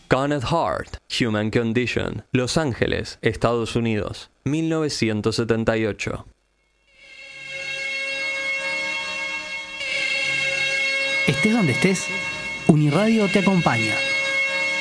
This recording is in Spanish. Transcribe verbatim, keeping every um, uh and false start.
Gone at Heart, Human Condition, Los Ángeles, Estados Unidos, mil novecientos setenta y ocho. Estés donde estés, Uniradio te acompaña.